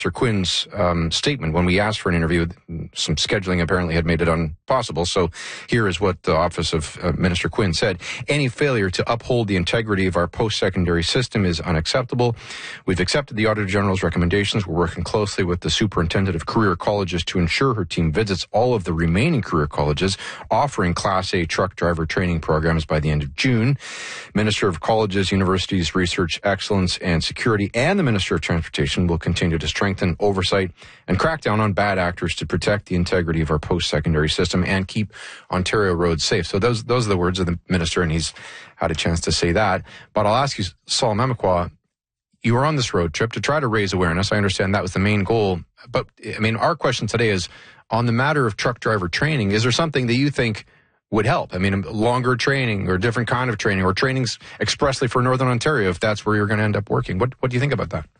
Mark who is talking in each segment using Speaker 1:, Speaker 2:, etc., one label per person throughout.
Speaker 1: Mr. Quinn's statement when we asked for an interview. Some scheduling apparently had made it impossible. So here is what the office of Minister Quinn said. Any failure to uphold the integrity of our post-secondary system is unacceptable. We've accepted the Auditor General's recommendations. We're working closely with the Superintendent of Career Colleges to ensure her team visits all of the remaining career colleges offering Class A truck driver training programs by the end of June. Minister of Colleges, Universities, Research, Excellence, and Security, and the Minister of Transportation will continue to strengthen oversight and crack down on bad actors to protect the integrity of our post-secondary system and keep Ontario roads safe. So those are the words of the minister, and he's had a chance to say that. But I'll ask you, Sol Mamakwa, you were on this road trip to try to raise awareness. I understand that was the main goal. But, I mean, our question today is, on the matter of truck driver training, is there something that you think would help? I mean, longer training or different kind of training or trainings expressly for Northern Ontario, if that's where you're going to end up working. What do you think about that?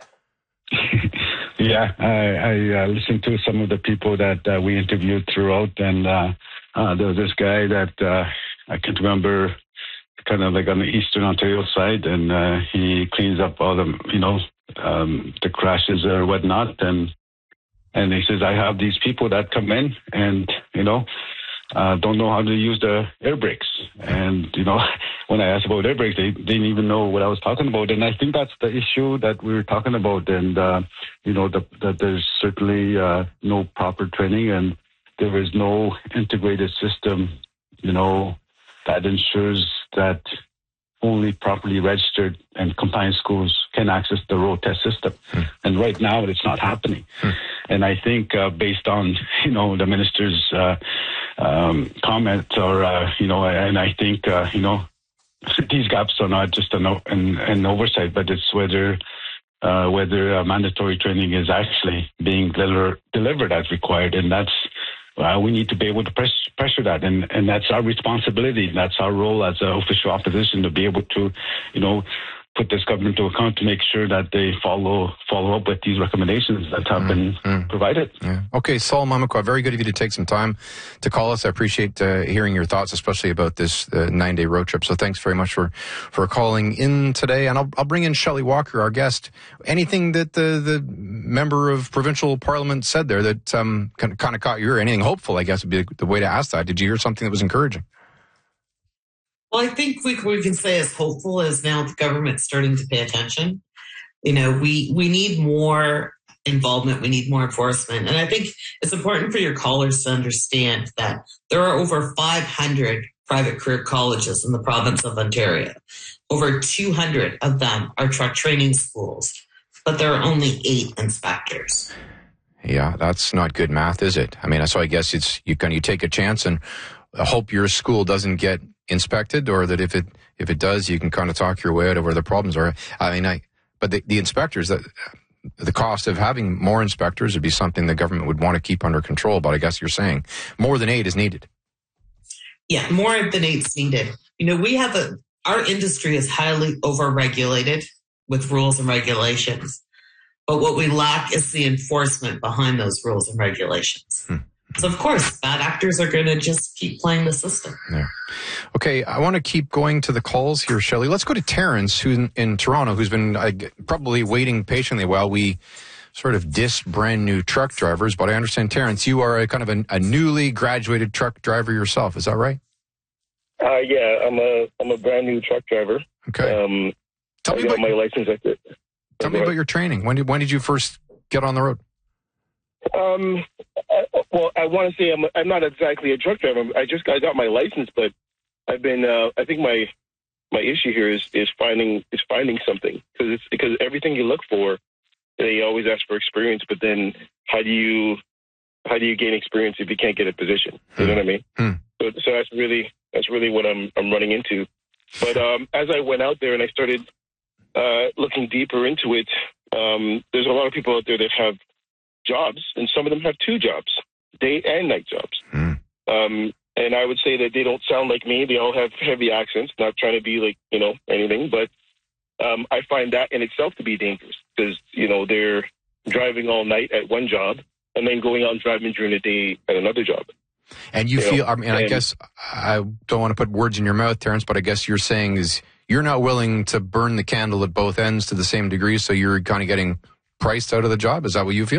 Speaker 2: Yeah, I listened to some of the people that we interviewed throughout, and there was this guy that I can't remember, kind of like on the Eastern Ontario side, and he cleans up all the crashes or whatnot, and he says, I have these people that come in and, don't know how to use the air brakes. And, when I asked about air brakes, they didn't even know what I was talking about. And I think that's the issue that we were talking about. And, that there's certainly no proper training, and there is no integrated system, that ensures that only properly registered and compliant schools can access the road test system. And right now, it's not happening. And I think based on, the minister's comments, or, and I think, these gaps are not just an oversight, but it's whether mandatory training is actually being delivered as required. And that's, we need to be able to pressure that. And that's our responsibility. That's our role as an official opposition, to be able to, put this government to account to make sure that they follow up with these recommendations that have been provided.
Speaker 1: Yeah. Okay, Sol Mamakwa, very good of you to take some time to call us. I appreciate hearing your thoughts, especially about this 9-day road trip. So thanks very much for calling in today. And I'll bring in Shelley Walker, our guest. Anything that the member of provincial parliament said there that kind of caught your ear? Anything hopeful, I guess, would be the way to ask that. Did you hear something that was encouraging?
Speaker 3: Well, I think we can say as hopeful as now the government's starting to pay attention. We need more involvement. We need more enforcement. And I think it's important for your callers to understand that there are over 500 private career colleges in the province of Ontario. Over 200 of them are truck training schools, but there are only 8 inspectors.
Speaker 1: Yeah, that's not good math, is it? I mean, so I guess it's you take a chance and hope your school doesn't get inspected, or that if it does, you can kind of talk your way out of where the problems are. I mean, but the inspectors, the cost of having more inspectors would be something the government would want to keep under control. But I guess you're saying more than 8 is needed.
Speaker 3: Yeah, more than 8 is needed. Our industry is highly overregulated with rules and regulations, but what we lack is the enforcement behind those rules and regulations. So, of course, bad actors are going to just keep playing the system.
Speaker 1: Yeah. Okay, I want to keep going to the calls here, Shelley. Let's go to Terrence, who's in Toronto, who's been probably waiting patiently while we sort of diss brand new truck drivers. But I understand, Terrence, you are a newly graduated truck driver yourself. Is that right?
Speaker 4: Yeah, I'm a brand new truck driver.
Speaker 1: Okay.
Speaker 4: Tell me about my license.
Speaker 1: Tell me about your training. When did you first get on the road?
Speaker 4: Well, I want to say I'm not exactly a truck driver. I got my license, but I've been. I think my issue here is finding something, because everything you look for, they always ask for experience. But then how do you gain experience if you can't get a position? You know what I mean? So that's really what I'm running into. But as I went out there and I started looking deeper into it, there's a lot of people out there that have jobs, and some of them have 2 jobs, day and night jobs. And I would say that they don't sound like me. They all have heavy accents, not trying to be like, anything. But I find that in itself to be dangerous, because, they're driving all night at one job and then going out and driving during the day at another job. And
Speaker 1: you feel, I guess I don't want to put words in your mouth, Terrence, but I guess you're saying is you're not willing to burn the candle at both ends to the same degree, so you're kind of getting priced out of the job. Is that what you feel?